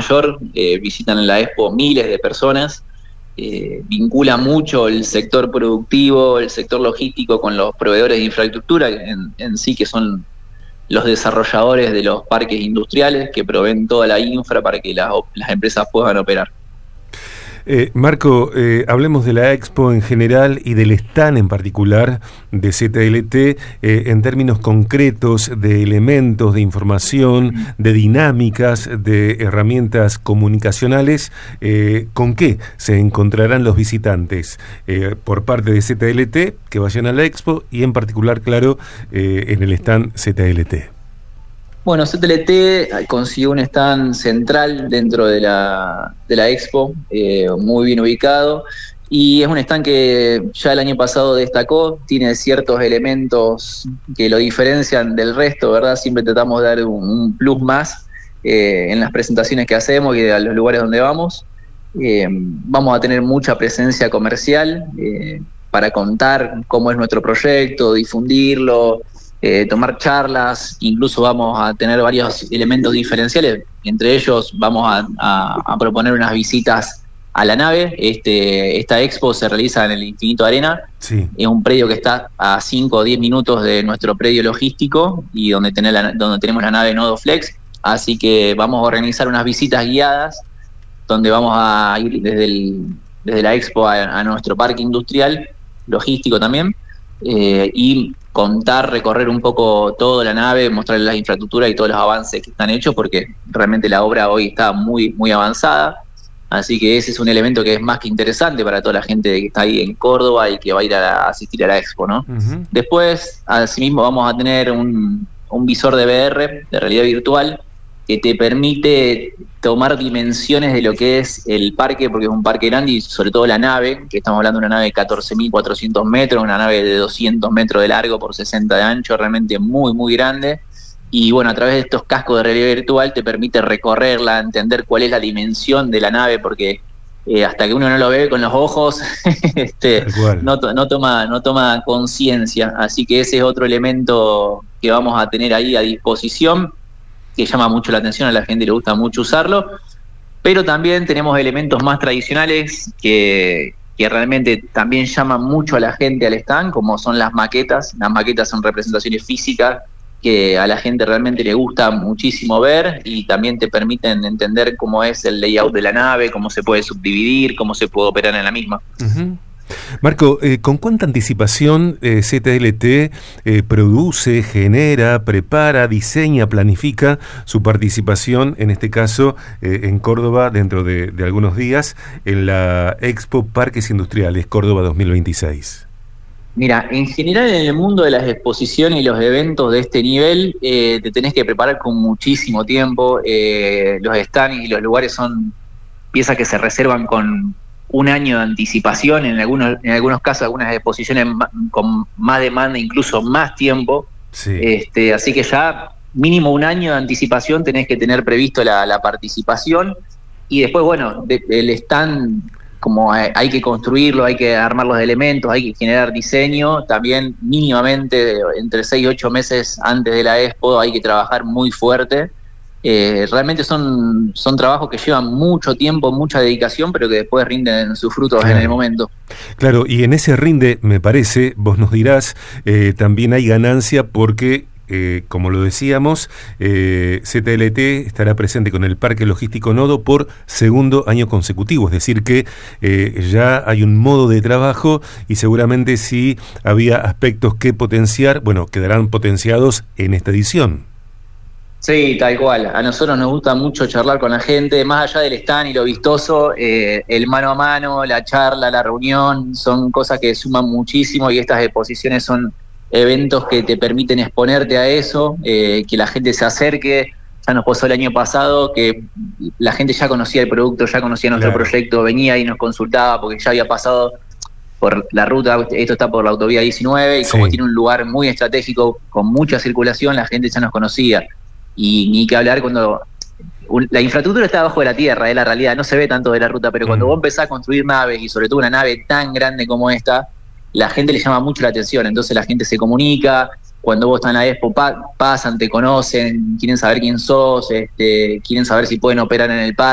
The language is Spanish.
mayor, visitan la Expo miles de personas, vincula mucho el sector productivo, el sector logístico con los proveedores de infraestructura en sí, que son los desarrolladores de los parques industriales que proveen toda la infra para que las empresas puedan operar. Marco, hablemos de la Expo en general y del stand en particular de ZLT en términos concretos de elementos, de información, de dinámicas, de herramientas comunicacionales. ¿Con qué se encontrarán los visitantes por parte de ZLT que vayan a la Expo y en particular, claro, en el stand ZLT? Bueno, ZLT consiguió un stand central dentro de la Expo, muy bien ubicado, y es un stand que ya el año pasado destacó, tiene ciertos elementos que lo diferencian del resto, ¿verdad? Siempre tratamos de dar un plus más en las presentaciones que hacemos y a los lugares donde vamos. Vamos a tener mucha presencia comercial para contar cómo es nuestro proyecto, difundirlo, tomar charlas, incluso vamos a tener varios elementos diferenciales, entre ellos vamos a proponer unas visitas a la nave. Esta expo se realiza en el Infinito Arena, sí. Es un predio que está a 5 o 10 minutos de nuestro predio logístico y donde tenemos la nave Nodo Flex, así que vamos a organizar unas visitas guiadas donde vamos a ir desde la expo a nuestro parque industrial, logístico también, y recorrer un poco toda la nave, mostrarles las infraestructuras y todos los avances que están hechos, porque realmente la obra hoy está muy, muy avanzada. Así que ese es un elemento que es más que interesante para toda la gente que está ahí en Córdoba y que va a ir a asistir a la Expo, ¿no? Uh-huh. Después, asimismo, vamos a tener un visor de VR, de realidad virtual, que te permite tomar dimensiones de lo que es el parque, porque es un parque grande y sobre todo la nave, que estamos hablando de una nave de 14.400 metros, una nave de 200 metros de largo por 60 de ancho, realmente muy, muy grande. Y bueno, a través de estos cascos de realidad virtual te permite recorrerla, entender cuál es la dimensión de la nave, porque hasta que uno no lo ve con los ojos, no toma conciencia. Así que ese es otro elemento que vamos a tener ahí a disposición, que llama mucho la atención, a la gente le gusta mucho usarlo, pero también tenemos elementos más tradicionales que realmente también llaman mucho a la gente al stand, como son las maquetas. Las maquetas son representaciones físicas que a la gente realmente le gusta muchísimo ver y también te permiten entender cómo es el layout de la nave, cómo se puede subdividir, cómo se puede operar en la misma. Uh-huh. Marco, ¿con cuánta anticipación ZLT produce, genera, prepara, diseña, planifica su participación, en este caso en Córdoba, dentro de algunos días, en la Expo Parques Industriales Córdoba 2026? Mira, en general en el mundo de las exposiciones y los eventos de este nivel te tenés que preparar con muchísimo tiempo. Los stands y los lugares son piezas que se reservan con un año de anticipación, en algunos casos algunas exposiciones con más demanda, incluso más tiempo. Sí. Así que ya mínimo un año de anticipación tenés que tener previsto la participación, y después, bueno, el stand, como hay que construirlo, hay que armar los elementos, hay que generar diseño, también mínimamente entre 6 y 8 meses antes de la Expo hay que trabajar muy fuerte. Realmente son trabajos que llevan mucho tiempo, mucha dedicación, pero que después rinden sus frutos, claro, en el momento. Claro, y en ese rinde, me parece, vos nos dirás, también hay ganancia porque, como lo decíamos, ZLT estará presente con el Parque Logístico Nodo por segundo año consecutivo, es decir que ya hay un modo de trabajo y seguramente si había aspectos que potenciar, bueno, quedarán potenciados en esta edición. Sí, tal cual. A nosotros nos gusta mucho charlar con la gente, más allá del stand y lo vistoso, el mano a mano, la charla, la reunión, son cosas que suman muchísimo, y estas exposiciones son eventos que te permiten exponerte a eso, que la gente se acerque. Ya nos pasó el año pasado que la gente ya conocía el producto, ya conocía nuestro proyecto, venía y nos consultaba porque ya había pasado por la ruta. Esto está por la autovía 19 y como tiene un lugar muy estratégico con mucha circulación, la gente ya nos conocía. Y ni que hablar cuando la infraestructura está abajo de la tierra, la realidad, no se ve tanto de la ruta, pero cuando vos empezás a construir naves, y sobre todo una nave tan grande como esta, la gente le llama mucho la atención. Entonces la gente se comunica, cuando vos estás en la Expo pasan, te conocen, quieren saber quién sos, quieren saber si pueden operar en el parque.